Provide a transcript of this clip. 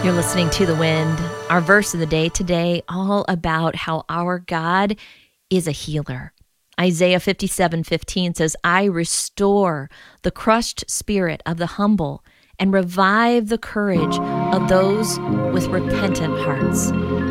You're listening to The Wind. Our verse of the day today, all about how our God is a healer. Isaiah 57:15 says, I restore the crushed spirit of the humble and revive the courage of those with repentant hearts.